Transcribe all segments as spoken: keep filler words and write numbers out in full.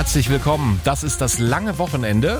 Herzlich willkommen. Das ist das lange Wochenende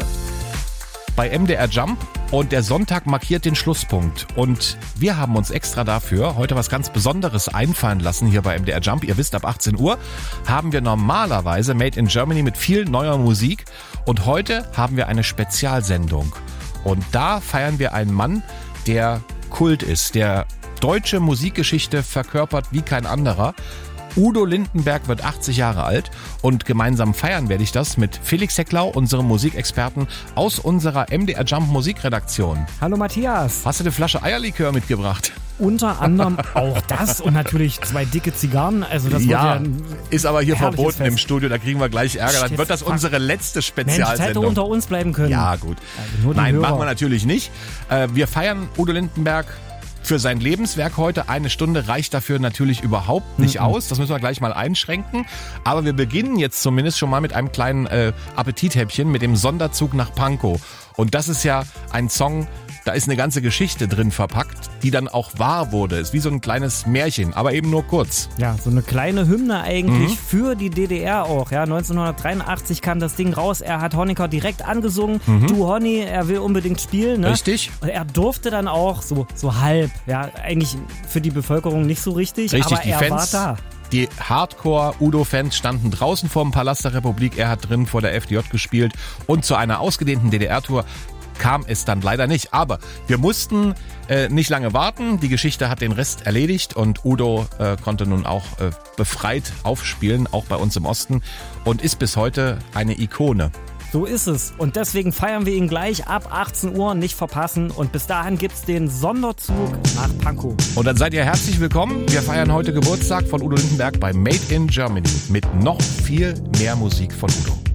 bei M D R Jump und der Sonntag markiert den Schlusspunkt. Und wir haben uns extra dafür heute was ganz Besonderes einfallen lassen hier bei M D R Jump. Ihr wisst, ab achtzehn Uhr haben wir normalerweise Made in Germany mit viel neuer Musik. Und heute haben wir eine Spezialsendung. Und da feiern wir einen Mann, der Kult ist, der deutsche Musikgeschichte verkörpert wie kein anderer. Udo Lindenberg wird achtzig Jahre alt und gemeinsam feiern werde ich das mit Felix Hecklau, unserem Musikexperten aus unserer M D R Jump Musikredaktion. Hallo Matthias. Hast du eine Flasche Eierlikör mitgebracht? Unter anderem auch das und natürlich zwei dicke Zigarren. Also das ja, wird ja ein ist aber hier verboten Fest. Im Studio, da kriegen wir gleich Ärger. Dann Steht wird das fuck. unsere letzte Spezialsendung. Mensch, das hätte unter uns bleiben können. Ja, gut. Also nur die Nein, Hörer. machen wir natürlich nicht. Wir feiern Udo Lindenberg für sein Lebenswerk heute. Eine Stunde reicht dafür natürlich überhaupt nicht mhm. aus. Das müssen wir gleich mal einschränken. Aber wir beginnen jetzt zumindest schon mal mit einem kleinen äh, Appetithäppchen, mit dem Sonderzug nach Pankow. Und das ist ja ein Song, da ist eine ganze Geschichte drin verpackt, die dann auch wahr wurde. Ist wie so ein kleines Märchen, aber eben nur kurz. Ja, so eine kleine Hymne eigentlich Mhm. für die D D R auch. Ja, neunzehnhundertdreiundachtzig kam das Ding raus. Er hat Honecker direkt angesungen. Mhm. Du Honey, er will unbedingt spielen. Ne? Richtig. Und er durfte dann auch so, so halb. Ja, eigentlich für die Bevölkerung nicht so richtig, Richtig, aber die er Fans, war da. Die Hardcore-Udo-Fans standen draußen vor dem Palast der Republik. Er hat drin vor der F D J gespielt. Und zu einer ausgedehnten D D R-Tour kam es dann leider nicht. Aber wir mussten äh, nicht lange warten. Die Geschichte hat den Rest erledigt und Udo äh, konnte nun auch äh, befreit aufspielen, auch bei uns im Osten, und ist bis heute eine Ikone. So ist es. Und deswegen feiern wir ihn gleich ab achtzehn Uhr, nicht verpassen. Und bis dahin gibt's den Sonderzug nach Pankow. Und dann seid ihr herzlich willkommen. Wir feiern heute Geburtstag von Udo Lindenberg bei Made in Germany mit noch viel mehr Musik von Udo.